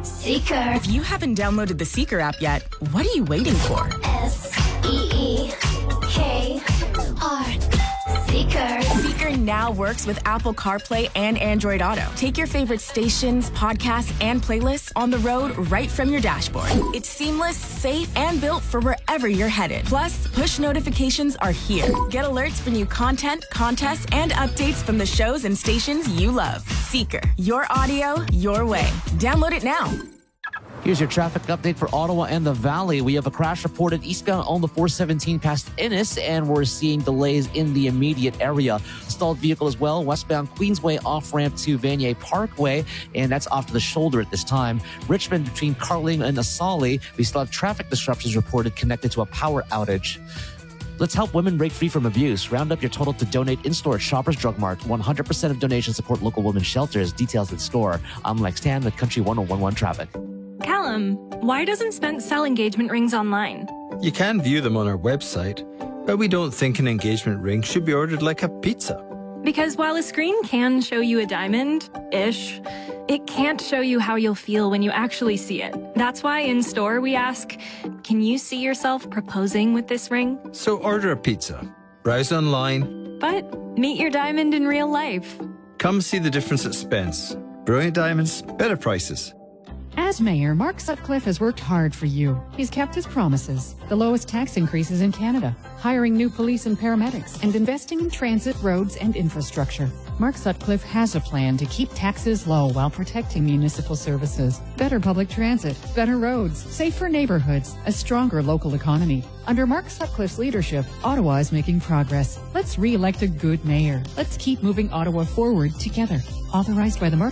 Seeker. If you haven't downloaded the Seeker app yet, what are you waiting for? S-E-E-K-R. Seeker. Seeker now works with Apple CarPlay and Android Auto. Take your favorite stations, podcasts, and playlists on the road right from your dashboard. It's seamless, safe, and built for wherever you're headed. Plus, push notifications are here. Get alerts for new content, contests, and updates from the shows and stations you love. Seeker. Your audio, your way. Download it now. Here's your traffic update for Ottawa and the Valley. We have a crash reported eastbound on the 417 past Innis, and we're seeing delays in the immediate area. Stalled vehicle as well, westbound Queensway off-ramp to Vanier Parkway, and that's off to the shoulder at this time. Richmond between Carling and Asali, we still have traffic disruptions reported connected to a power outage. Let's help women break free from abuse. Round up your total to donate in-store at Shoppers Drug Mart. 100% of donations support local women's shelters. Details in store. I'm Lex Tan with Country 1011 Traffic. Callum, why doesn't Spence sell engagement rings online? You can view them on our website, but we don't think an engagement ring should be ordered like a pizza. Because while a screen can show you a diamond-ish, it can't show you how you'll feel when you actually see it. That's why in store we ask, can you see yourself proposing with this ring? So order a pizza, browse online, but meet your diamond in real life. Come see the difference at Spence. Brilliant diamonds, better prices. As mayor, Mark Sutcliffe has worked hard for you. He's kept his promises. The lowest tax increases in Canada, hiring new police and paramedics, and investing in transit, roads, and infrastructure. Mark Sutcliffe has a plan to keep taxes low while protecting municipal services. Better public transit, better roads, safer neighborhoods, a stronger local economy. Under Mark Sutcliffe's leadership, Ottawa is making progress. Let's re-elect a good mayor. Let's keep moving Ottawa forward together. Authorized by the Mark